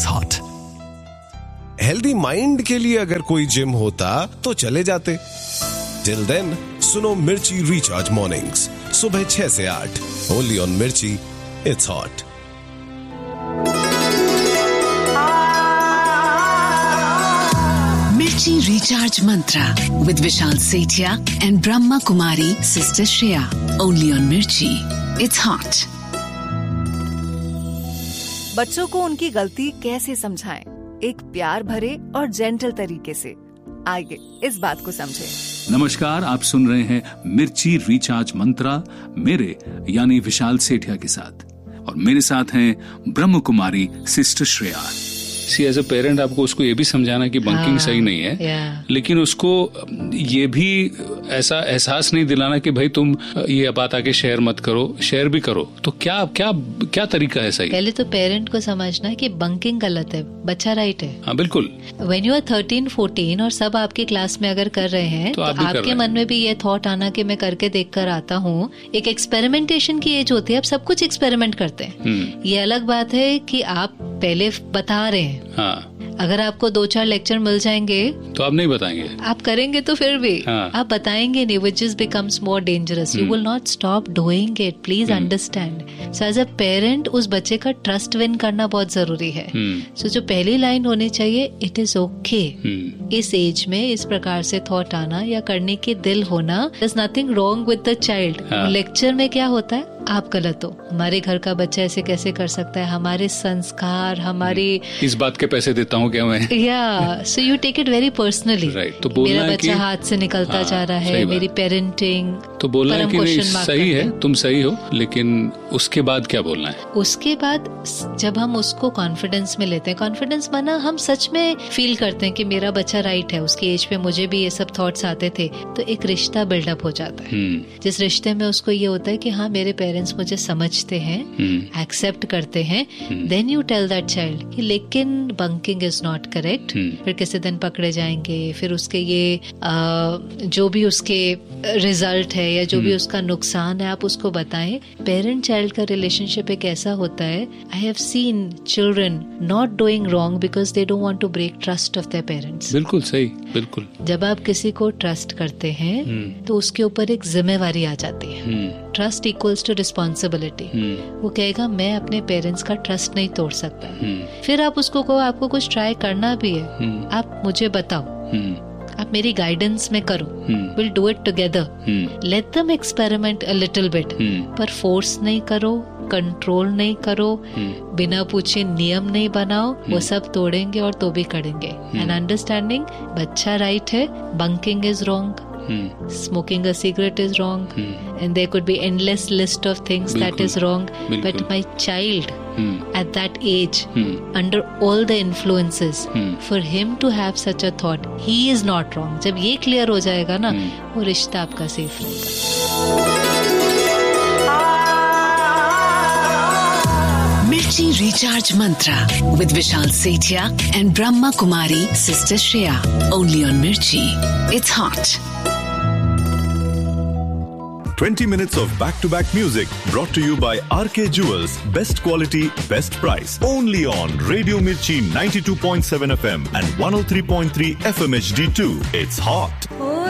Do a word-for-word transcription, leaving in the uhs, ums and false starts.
it's hot. Healthy mind के लिए अगर कोई जिम होता तो चले जाते. टिल देन सुनो मिर्ची रिचार्ज मॉर्निंग्स सुबह छह से आठ. ओनली ऑन मिर्ची, इट्स हॉट. मिर्ची recharge Mantra with Vishal Sethia and Brahma Kumari sister Shreya. Only on मिर्ची, इट्स हॉट. बच्चों को उनकी गलती कैसे समझाएं एक प्यार भरे और जेंटल तरीके से. आइए इस बात को समझें. नमस्कार, आप सुन रहे हैं मिर्ची रिचार्ज मंत्रा मेरे यानी विशाल सेठिया के साथ, और मेरे साथ हैं Brahma Kumari sister Shreya. C as a parent आपको उसको ये भी समझाना कि बंकिंग हाँ, सही नहीं है, yeah. लेकिन उसको ये भी ऐसा एहसास नहीं दिलाना कि भाई तुम ये बात आके शेयर मत करो, शेयर भी करो. तो क्या क्या क्या तरीका है सही? पहले तो पेरेंट को समझना है कि बंकिंग गलत है, बच्चा राइट है. हाँ बिल्कुल. When you are thirteen fourteen और सब आपकी क्लास में अगर कर रहे हैं तो, तो आप आपके कर मन में भी ये थॉट आना कि मैं करके देख कर आता हूँ. एक एक्सपेरिमेंटेशन की एज होती है, अब सब कुछ एक्सपेरिमेंट करते हैं. ये अलग बात है कि आप पहले बता रहे हैं. हाँ. अगर आपको दो चार लेक्चर मिल जाएंगे तो आप नहीं बताएंगे. आप करेंगे तो फिर भी हाँ. आप बताएंगे नहीं, which just becomes more dangerous. You will not stop doing it. Please understand. So as a parent, उस बच्चे का ट्रस्ट विन करना बहुत जरूरी है. So जो पहली लाइन होनी चाहिए, it is okay. इस एज में इस प्रकार से थॉट आना या करने की दिल होना, there's nothing wrong with the child. Lecture में क्या होता है, आप गलत हो, हमारे घर का बच्चा ऐसे कैसे कर सकता है, हमारे संस्कार, हमारी इस बात के पैसे देता हूँ क्या मैं. या so you take it very personally. Right. तो बोलना मेरा है बच्चा कि हाथ से निकलता हाँ, जा रहा है, मेरी पेरेंटिंग. तो बोलना है कि नहीं, सही है, तुम सही हो, लेकिन उसके बाद क्या बोलना है? उसके बाद जब हम उसको कॉन्फिडेंस में लेते हैं, कॉन्फिडेंस माना हम सच में फील करते हैं कि मेरा बच्चा राइट है, उसकी एज पे मुझे भी ये सब थॉट्स आते थे, तो एक रिश्ता बिल्डअप हो जाता है. जिस रिश्ते में उसको ये होता है कि हाँ मेरे पेरेंट्स मुझे समझते हैं, एक्सेप्ट करते हैं, then you tell that child कि लेकिन बंकिंग इज नॉट करेक्ट. फिर किसी दिन पकड़े जाएंगे, फिर उसके ये आ, जो भी उसके रिजल्ट है या जो भी उसका नुकसान है आप उसको बताएं. पेरेंट चाइल्ड का रिलेशनशिप एक ऐसा होता है, I have seen children not doing wrong because they don't want to break trust of their parents. बिल्कुल सही, बिल्कुल. जब आप किसी को ट्रस्ट करते हैं तो उसके ऊपर एक जिम्मेवारी आ जाती है. Trust equals to responsibility. वो कहेगा मैं अपने पेरेंट्स का ट्रस्ट नहीं तोड़ सकता. फिर आप उसको कहो आपको कुछ ट्राई करना भी है, आप मुझे बताओ, आप मेरी गाइडेंस में करो, will do it together, let them experiment a little bit, पर फोर्स नहीं करो, कंट्रोल नहीं करो, बिना पूछे नियम नहीं बनाओ. वो सब तोड़ेंगे और तो भी करेंगे. एंड अंडरस्टैंडिंग बच्चा राइट है, bunking is wrong, smoking a cigarette is wrong, and there could be endless list of things Bilkul. that is wrong. Bilkul. But my child at that age, under all the influences, for him to have such a thought, he is not wrong. जब ये clear हो जाएगा ना, वो रिश्ता आपका safe रहेगा. मिर्ची recharge Mantra with Vishal Sethia and Brahma Kumari sister Shreya. Only on मिर्ची, it's hot. twenty minutes of back-to-back music brought to you by R K Jewels. Best quality, best price. Only on Radio Mirchi ninety-two point seven F M and one oh three point three F M H D two. It's hot.